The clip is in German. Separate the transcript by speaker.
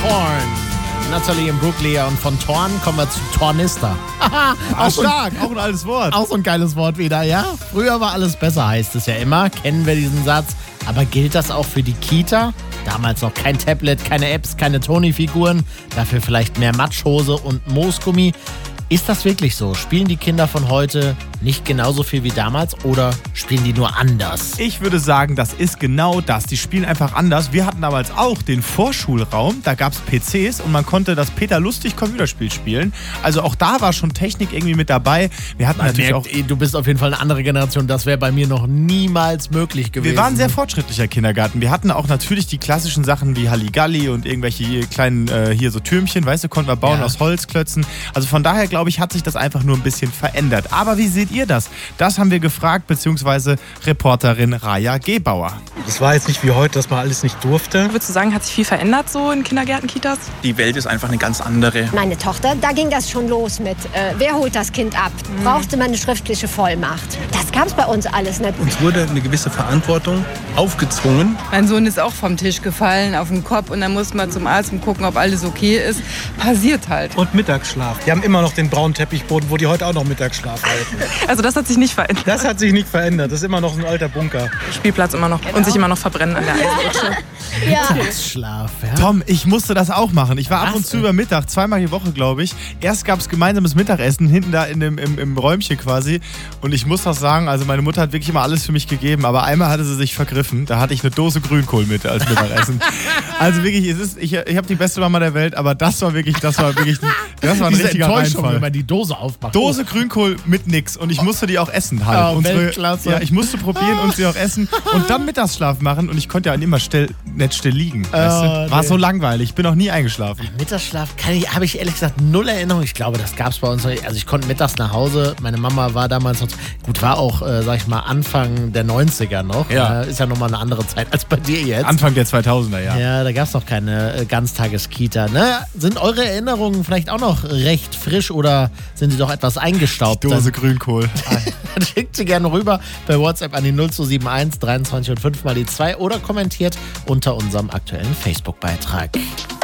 Speaker 1: Torn. Natalie Imbruglia und von Torn kommen wir zu Tornister.
Speaker 2: Auch stark, auch ein altes Wort.
Speaker 1: Auch so ein geiles Wort wieder, ja? Früher war alles besser, heißt es ja immer. Kennen wir diesen Satz. Aber gilt das auch für die Kita? Damals noch kein Tablet, keine Apps, keine Tony-Figuren. Dafür vielleicht mehr Matschhose und Moosgummi. Ist das wirklich so? Spielen die Kinder von heute nicht genauso viel wie damals oder spielen die nur anders?
Speaker 2: Ich würde sagen, das ist genau das. Die spielen einfach anders. Wir hatten damals auch den Vorschulraum. Da gab es PCs und man konnte das Peter Lustig Computerspiel spielen. Also auch da war schon Technik irgendwie mit dabei. Wir hatten natürlich auch...
Speaker 1: Du bist auf jeden Fall eine andere Generation. Das wäre bei mir noch niemals möglich gewesen.
Speaker 2: Wir waren ein sehr fortschrittlicher Kindergarten. Wir hatten auch natürlich die klassischen Sachen wie Halligalli und irgendwelche kleinen hier so Türmchen, weißt du, konnten wir bauen aus Holzklötzen. Also von daher glaube ich, hat sich das einfach nur ein bisschen verändert. Aber wie seht ihr das? Das haben wir gefragt, beziehungsweise Reporterin Raja Gebauer.
Speaker 3: Es war jetzt nicht wie heute, dass man alles nicht durfte.
Speaker 4: Würdest du sagen, hat sich viel verändert so in Kindergärten, Kitas?
Speaker 5: Die Welt ist einfach eine ganz andere.
Speaker 6: Meine Tochter, da ging das schon los mit, wer holt das Kind ab? Brauchte man eine schriftliche Vollmacht? Das gab es bei uns alles nicht.
Speaker 3: Uns wurde eine gewisse Verantwortung aufgezwungen.
Speaker 7: Mein Sohn ist auch vom Tisch gefallen auf den Kopf und dann musste man zum Arzt und gucken, ob alles okay ist. Passiert halt.
Speaker 3: Und Mittagsschlaf. Die haben immer noch den braunen Teppichboden, wo die heute auch noch Mittagsschlaf halten.
Speaker 4: Also das hat sich nicht verändert.
Speaker 3: Das hat sich nicht verändert. Das ist immer noch ein alter Bunker.
Speaker 4: Spielplatz immer noch und sich immer noch verbrennen an der Eisrutsche.
Speaker 1: Schlaf, ja.
Speaker 2: Tom, ich musste das auch machen. Ich war ab und zu über Mittag, zweimal die Woche, glaube ich. Erst gab es gemeinsames Mittagessen, hinten da im Räumchen quasi. Und ich muss auch sagen, also meine Mutter hat wirklich immer alles für mich gegeben. Aber einmal hatte sie sich vergriffen. Da hatte ich eine Dose Grünkohl mit als Mittagessen. Also wirklich, ich habe die beste Mama der Welt, aber das war ein richtiger Reinfall.
Speaker 1: Wenn man die Dose aufmacht.
Speaker 2: Dose Grünkohl mit nix. Und ich musste die auch essen halt.
Speaker 1: Oh, Weltklasse.
Speaker 2: Ja, ich musste probieren und sie auch essen. Und dann Mittagsschlaf machen. Und ich konnte ja immer nicht still liegen. Weißt du? War so langweilig. Ich bin noch nie eingeschlafen.
Speaker 1: Mittagsschlaf habe ich ehrlich gesagt null Erinnerung. Ich glaube, das gab es bei uns noch nicht. Also ich konnte mittags nach Hause. Meine Mama war damals noch, gut, war auch, sag ich mal, Anfang der 90er noch.
Speaker 2: Ja.
Speaker 1: Ist ja nochmal eine andere Zeit als bei dir jetzt.
Speaker 2: Anfang der 2000er, ja.
Speaker 1: Ja, da gab es noch keine Ganztageskita. Ne? Sind eure Erinnerungen vielleicht auch noch recht frisch oder sind sie doch etwas eingestaubt?
Speaker 2: Die Dose Grünkohl.
Speaker 1: Dann schickt sie gerne rüber per WhatsApp an die 0271 23 und 5 mal die 2 oder kommentiert unter unserem aktuellen Facebook-Beitrag.